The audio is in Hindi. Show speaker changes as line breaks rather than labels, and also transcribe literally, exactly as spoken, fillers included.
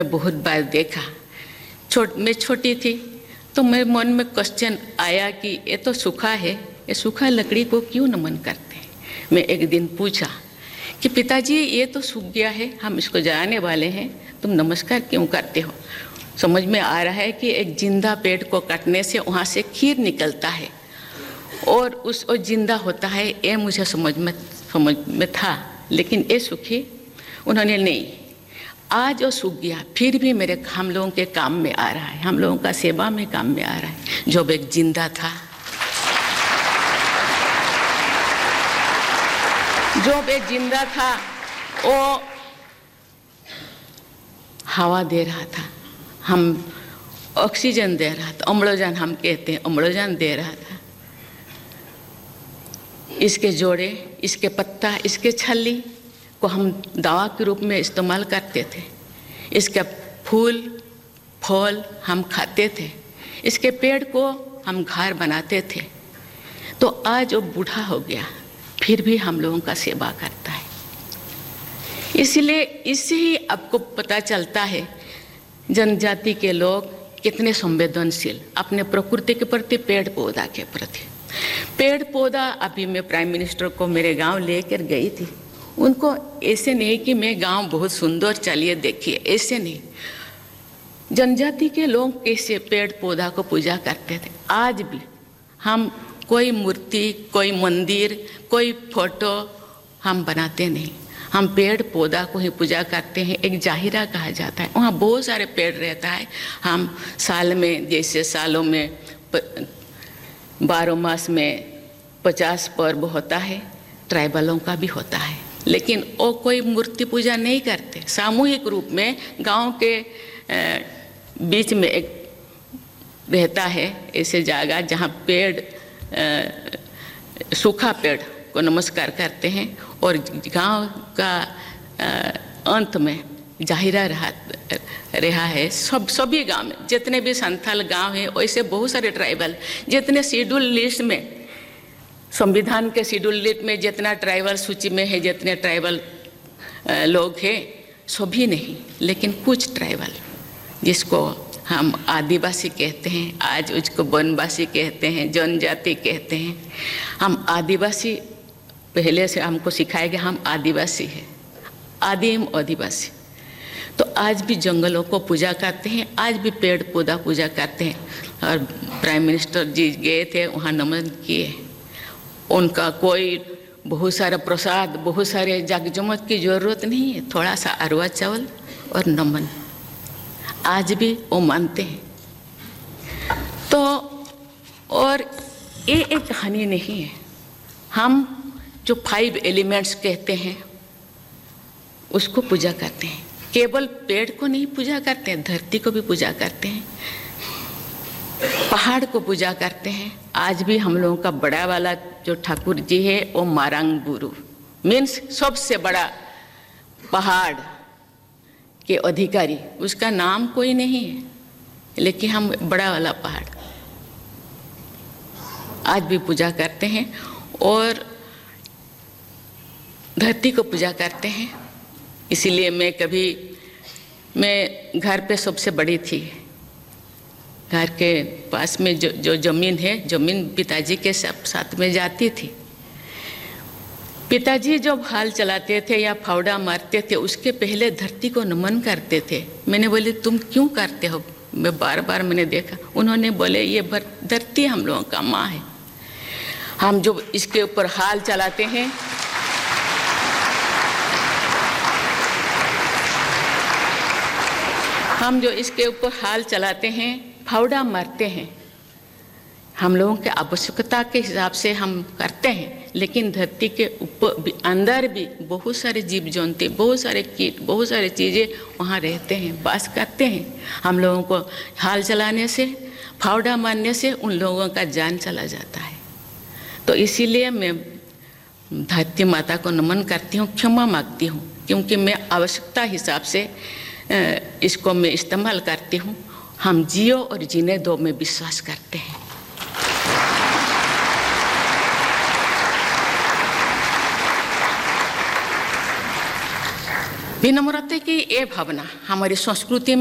बहुत बार देखा। छोट मैं छोटी थी तो मेरे मन में क्वेश्चन आया कि ये तो सूखा है, ये सूखा लकड़ी को क्यों नमन करते हैं। मैं एक दिन पूछा कि पिताजी ये तो सूख गया है, हम इसको जलाने वाले हैं, तुम नमस्कार क्यों करते हो। समझ में आ रहा है कि एक जिंदा पेड़ को काटने से वहाँ से खीर निकलता है और उस और जिंदा होता है, ये मुझे समझ में समझ में था। लेकिन ये सूखी उन्होंने नहीं, आज वो सूख गया फिर भी मेरे हम लोगों के काम में आ रहा है, हम लोगों का सेवा में काम में आ रहा है। जो एक जिंदा था, जो एक जिंदा था, वो हवा दे रहा था, हम ऑक्सीजन दे रहा था, अम्लजान हम कहते हैं, अम्लजान दे रहा था। इसके जोड़े, इसके पत्ता, इसके छल्ली को हम दवा के रूप में इस्तेमाल करते थे। इसके फूल फल हम खाते थे, इसके पेड़ को हम घर बनाते थे। तो आज वो बूढ़ा हो गया फिर भी हम लोगों का सेवा करता है। इसलिए इससे ही आपको पता चलता है जनजाति के लोग कितने संवेदनशील अपने प्रकृति के प्रति, पेड़ पौधा के प्रति। पेड़ पौधा, अभी मैं प्राइम मिनिस्टर को मेरे गांव लेकर गई थी, उनको ऐसे नहीं कि मैं गांव बहुत सुंदर, चलिए देखिए, ऐसे नहीं। जनजाति के लोग कैसे पेड़ पौधा को पूजा करते थे। आज भी हम कोई मूर्ति, कोई मंदिर, कोई फोटो हम बनाते नहीं, हम पेड़ पौधा को ही पूजा करते हैं। एक जाहिरा कहा जाता है, वहाँ बहुत सारे पेड़ रहता है। हम साल में, जैसे सालों में बारह मास में पचास पर्व होता है, ट्राइबलों का भी होता है, लेकिन वो कोई मूर्ति पूजा नहीं करते। सामूहिक रूप में गांव के बीच में एक रहता है ऐसे जगह जहाँ पेड़, सूखा पेड़ को नमस्कार करते हैं और गांव का अंत में जाहिरा रहा रहा है। सब सभी गांव में जितने भी संथाल गांव हैं, वैसे बहुत सारे ट्राइबल, जितने शेड्यूल लिस्ट में, संविधान के शेड्यूल लिस्ट में जितना ट्राइबल सूची में है, जितने ट्राइबल लोग हैं, सभी नहीं, लेकिन कुछ ट्राइबल जिसको हम आदिवासी कहते हैं, आज उसको वनवासी कहते हैं, जनजाति कहते हैं। हम आदिवासी, पहले से हमको सिखाया गया हम आदिवासी हैं, आदिम आदिवासी। तो आज भी जंगलों को पूजा करते हैं, आज भी पेड़ पौधा पूजा करते हैं। और प्राइम मिनिस्टर जी गए थे, वहाँ नमन किए। उनका कोई बहुत सारा प्रसाद, बहुत सारे जागजमत की ज़रूरत नहीं है, थोड़ा सा अरवा चावल और नमन, आज भी वो मानते हैं। तो और ये एक कहानी नहीं है, हम जो फाइव एलिमेंट्स कहते हैं उसको पूजा करते हैं। केवल पेड़ को नहीं पूजा करते हैं, धरती को भी पूजा करते हैं, पहाड़ को पूजा करते हैं। आज भी हम लोगों का बड़ा वाला जो ठाकुर जी है वो मारंग बुरु, मीन्स सबसे बड़ा पहाड़ के अधिकारी, उसका नाम कोई नहीं है, लेकिन हम बड़ा वाला पहाड़ आज भी पूजा करते हैं और धरती को पूजा करते हैं। इसीलिए मैं कभी, मैं घर पे सबसे बड़ी थी, घर के पास में जो जो ज़मीन है, ज़मीन पिताजी के साथ में जाती थी। पिताजी जब हाल चलाते थे या फावड़ा मारते थे, उसके पहले धरती को नमन करते थे। मैंने बोली तुम क्यों करते हो, मैं बार बार मैंने देखा। उन्होंने बोले ये धरती हम लोगों का माँ है, हम जो इसके ऊपर हाल चलाते हैं, हम जो इसके ऊपर हाल चलाते हैं, फावड़ा मारते हैं, हम लोगों के आवश्यकता के हिसाब से हम करते हैं। लेकिन धरती के ऊपर भी, अंदर भी बहुत सारे जीव जंतु, बहुत सारे कीट, बहुत सारे चीज़ें वहाँ रहते हैं, वास करते हैं। हम लोगों को हाल चलाने से, फावड़ा मारने से उन लोगों का जान चला जाता है। तो इसीलिए मैं धरती माता को नमन करती हूँ, क्षमा मांगती हूँ, क्योंकि मैं आवश्यकता हिसाब से इसको मैं इस्तेमाल करती हूँ। हम जियो और जीने दो में विश्वास करते हैं। विनम्रता की ये भावना हमारी संस्कृति